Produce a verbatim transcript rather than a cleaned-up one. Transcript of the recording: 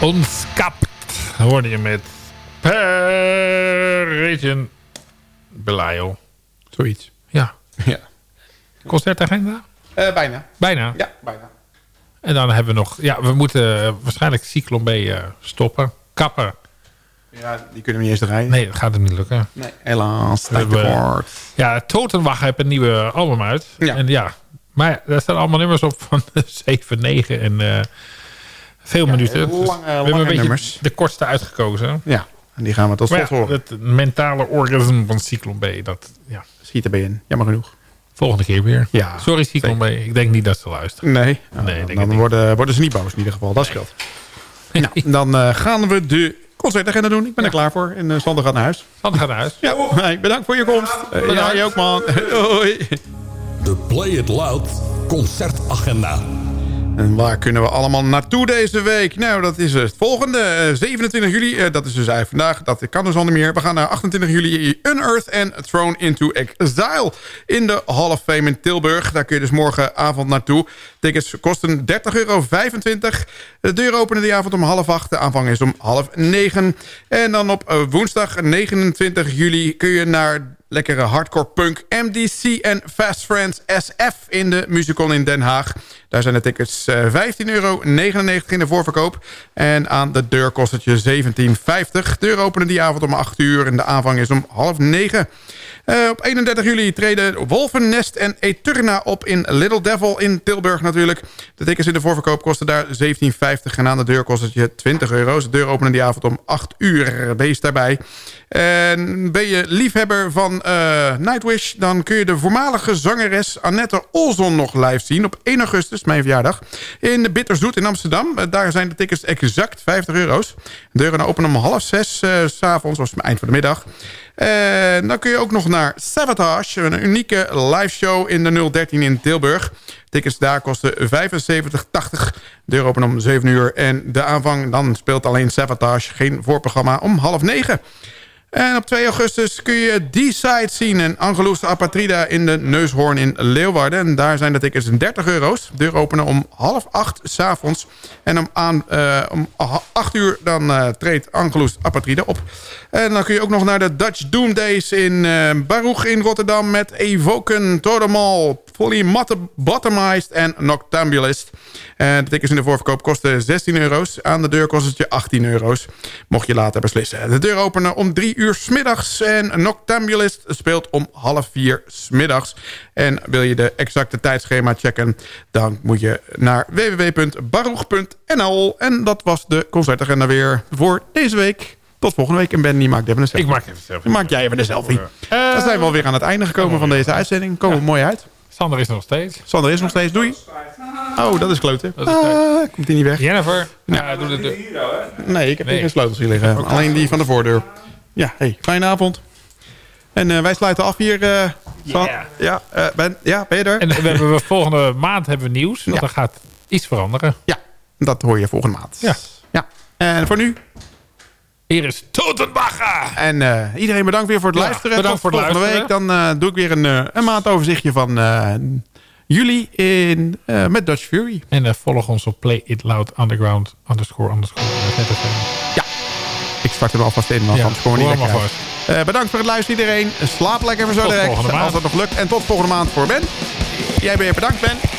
Onskapt hoorde je met Parisian Belial. Zoiets. Ja. Ja. Concertagenda? Uh, bijna. Bijna? Ja, bijna. En dan hebben we nog... Ja, we moeten uh, waarschijnlijk Cyclone B uh, stoppen. Kappen. Ja, die kunnen we niet eens draaien. Nee, dat gaat hem niet lukken. Nee, helaas. We hebben, ja, Totenwacht heeft een nieuwe album uit. Ja. En ja, maar daar staan allemaal nummers op van zeven, negen en uh, veel ja, minuten. Lange, dus lange we hebben een beetje nummers. de kortste uitgekozen. Ja, en die gaan we tot slot ja, horen. Het mentale orgasme van Cyclone B. Dat, ja. Schiet erbij in. Jammer genoeg. Volgende keer weer. Ja, sorry Cyclone B. Ik denk niet dat ze luisteren. Nee, nee nou, dan worden, worden ze niet boos in ieder geval. Dat nee. scheelt. Nou, dan uh, gaan we de concertagenda doen. Ik ben ja. er klaar voor. En uh, Sander gaat naar huis. Sander gaat naar huis. Ja, hey, bedankt voor je komst. Uh, ja, je ook man. Hoi. De Play It Loud concertagenda. En waar kunnen we allemaal naartoe deze week? Nou, dat is het volgende. Uh, zevenentwintig juli, uh, dat is dus eigenlijk vandaag. Dat kan dus al niet meer. We gaan naar achtentwintig juli Unearth en Thrown into Exile in de Hall of Fame in Tilburg. Daar kun je dus morgenavond naartoe. Tickets kosten dertig euro vijfentwintig. De deur openen die avond om half acht. De aanvang is om half negen. En dan op uh, woensdag negenentwintig juli kun je naar lekkere hardcore punk M D C en Fast Friends S F in de Musicon in Den Haag. Daar zijn de tickets uh, vijftien euro negenennegentig in de voorverkoop. En aan de deur kost het je zeventien vijftig. Deur openen die avond om acht uur en de aanvang is om half negen. Uh, op eenendertig juli treden Wolfennest en Eterna op in Little Devil in Tilburg natuurlijk. De tickets in de voorverkoop kosten daar zeventien vijftig en aan de deur kost het je twintig euro. De deur openen die avond om acht uur. Wees daarbij. En ben je liefhebber van uh, Nightwish, dan kun je de voormalige zangeres Annette Olson nog live zien op één augustus, mijn verjaardag, in de Bitterzoet in Amsterdam. Daar zijn de tickets exact vijftig euro's. De deuren openen om half zes uh, 's avonds, of eind van de middag. En dan kun je ook nog naar Savatage, een unieke live show in de nul dertien in Tilburg. Tickets daar kosten vijfenzeventig tachtig. Deur openen om zeven uur. En de aanvang, dan speelt alleen Savatage, geen voorprogramma, om half negen. En op twee augustus kun je D-Side zien en Angelus Apatrida in de Neushoorn in Leeuwarden. En daar zijn de tickets dertig euro's. Deur openen om half acht 's avonds. En om, aan, uh, om acht uur dan uh, treedt Angelus Apatrida op. En dan kun je ook nog naar de Dutch Doom Days in uh, Baruch in Rotterdam met Evoken, Totemal, Fully Bottomized en Noctambulist. En de tickets in de voorverkoop kosten zestien euro's. Aan de deur kost het je achttien euro's. Mocht je later beslissen. De deur openen om drie uur 's middags. En Noctambulist speelt om half vier 's middags. En wil je de exacte tijdschema checken, dan moet je naar w w w punt baruch punt n l. En dat was de concertagenda weer voor deze week. Tot volgende week. En Ben, die maakt even een selfie. Ik maak even een selfie. Maak jij even een selfie. Uh, Dan zijn we alweer aan het einde gekomen van deze uitzending. Komen we ja. mooi uit. Sander is nog steeds. Sander is nog steeds. Doei. Oh, dat is kloten. Dat is kloten. Ah, komt hij niet weg. Jennifer. Ja. Uh, doe de deur. Nee, ik heb nee. hier geen sleutels hier liggen. Okay. Alleen die van de voordeur. Ja, hey, fijne avond. En uh, wij sluiten af hier. Uh, yeah. Ja, uh, ben, ja, ben je er? En we hebben, we volgende maand hebben we nieuws. Want ja. er gaat iets veranderen. Ja, dat hoor je volgende maand. Ja. Ja. En voor nu? Hier is Totenbacher. En uh, iedereen bedankt weer voor het ja, luisteren. Bedankt Tot voor het volgende luisteren. week. Dan uh, doe ik weer een, uh, een maandoverzichtje van uh, juli in, uh, met Dutch Fury. En uh, volg ons op Play It Loud Underground underscore underscore. Ja, ik start hem alvast in. Want ja, anders gewoon niet lekker vast. Uh, bedankt voor het luisteren iedereen. Slaap lekker voor zo direct. Als het nog lukt. En tot volgende maand voor Ben. Jij bent bedankt Ben.